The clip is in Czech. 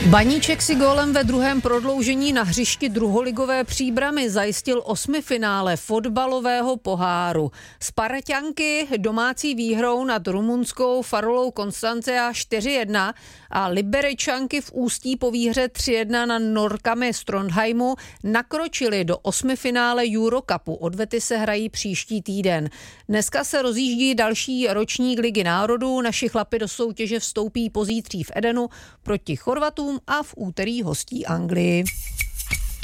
Baníček si gólem ve druhém prodloužení na hřišti druholigové Příbrami zajistil osmifinále fotbalového poháru. Sparťanky domácí výhrou nad rumunskou Farolou Constanța 4-1 a Liberečanky v Ústí po výhře 3-1 na Norkami z Trondheimu nakročily do osmifinále Eurocupu. Odvety se hrají příští týden. Dneska se rozjíždí další ročník Ligy národů. Naši chlapi do soutěže vstoupí pozítří v Edenu proti Chorvatům a v úterý hostí Anglii.